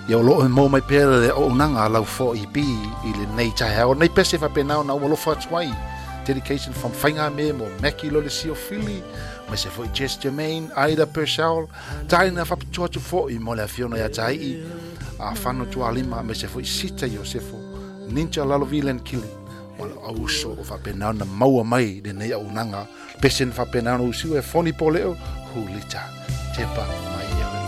ia o loo mo mai pere le o unanga lau fo i pi i le nei tai o nei pese fa pena na o lo fa twai dedication from Whainga me mo Mackie lo le sio fili ma se foi Jess Jermaine Aida Purcell tai na fa pitua tu fo i mo le Fiona ya tai i a fano tu alima me se foi Sita Yosefo Ninja Lalo Villain Killing wala au so fa pena na maua mai de nei unanga pesen fa pena no usiu e foni poleo hulita tepa